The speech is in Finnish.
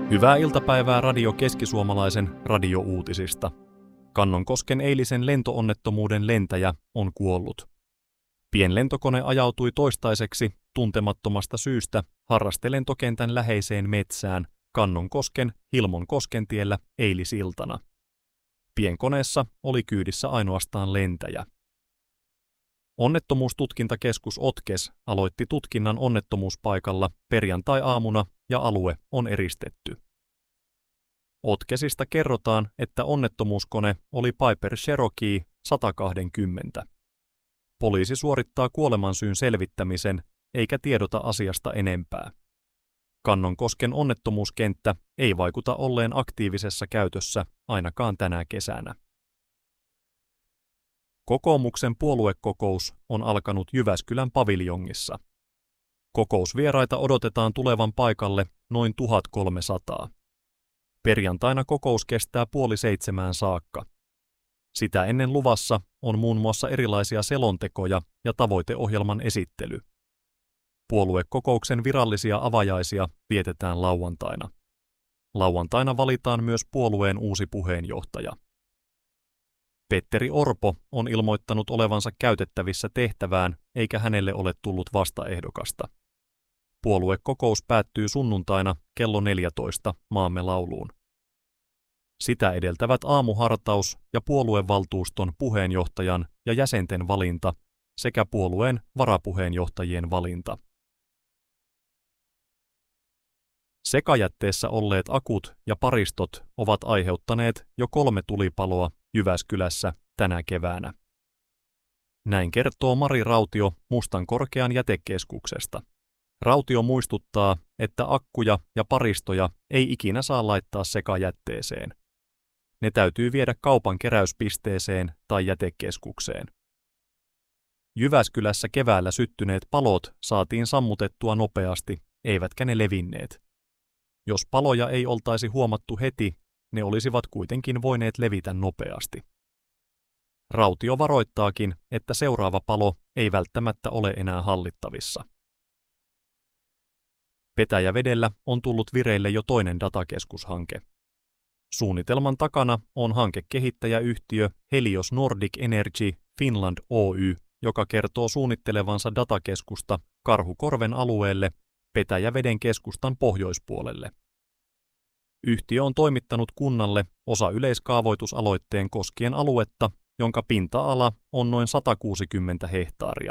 Hyvää iltapäivää Radio Keski-Suomalaisen radiouutisista. Kannonkosken eilisen lentoonnettomuuden lentäjä on kuollut. Pienlentokone ajautui toistaiseksi tuntemattomasta syystä harrastelentokentän läheiseen metsään Kannonkosken Hilmon koskentiellä eilisiltana. Pienkoneessa oli kyydissä ainoastaan lentäjä. Onnettomuustutkintakeskus OTKES aloitti tutkinnan onnettomuuspaikalla perjantai-aamuna ja alue on eristetty. OTKESista kerrotaan, että onnettomuuskone oli Piper Cherokee 120. Poliisi suorittaa kuolemansyyn selvittämisen eikä tiedota asiasta enempää. Kannonkosken onnettomuuskenttä ei vaikuta olleen aktiivisessa käytössä ainakaan tänä kesänä. Kokoomuksen puoluekokous on alkanut Jyväskylän paviljongissa. Kokousvieraita odotetaan tulevan paikalle noin 1300. Perjantaina kokous kestää 6:30 saakka. Sitä ennen luvassa on muun muassa erilaisia selontekoja ja tavoiteohjelman esittely. Puoluekokouksen virallisia avajaisia vietetään lauantaina. Lauantaina valitaan myös puolueen uusi puheenjohtaja. Petteri Orpo on ilmoittanut olevansa käytettävissä tehtävään, eikä hänelle ole tullut vastaehdokasta. Puoluekokous päättyy sunnuntaina kello 14 Maamme lauluun. Sitä edeltävät aamuhartaus ja puoluevaltuuston puheenjohtajan ja jäsenten valinta sekä puolueen varapuheenjohtajien valinta. Sekajätteessä olleet akut ja paristot ovat aiheuttaneet jo 3 tulipaloa Jyväskylässä tänä keväänä. Näin kertoo Mari Rautio Mustankorkean jätekeskuksesta. Rautio muistuttaa, että akkuja ja paristoja ei ikinä saa laittaa sekajätteeseen. Ne täytyy viedä kaupan keräyspisteeseen tai jätekeskukseen. Jyväskylässä keväällä syttyneet palot saatiin sammutettua nopeasti, eivätkä ne levinneet. Jos paloja ei oltaisi huomattu heti, ne olisivat kuitenkin voineet levitä nopeasti. Rautio varoittaakin, että seuraava palo ei välttämättä ole enää hallittavissa. Petäjävedellä on tullut vireille jo toinen datakeskushanke. Suunnitelman takana on hankekehittäjäyhtiö Helios Nordic Energy Finland Oy, joka kertoo suunnittelevansa datakeskusta Karhukorven alueelle Petäjäveden keskustan pohjoispuolelle. Yhtiö on toimittanut kunnalle osayleiskaavoitusaloitteen koskien aluetta, jonka pinta-ala on noin 160 hehtaaria.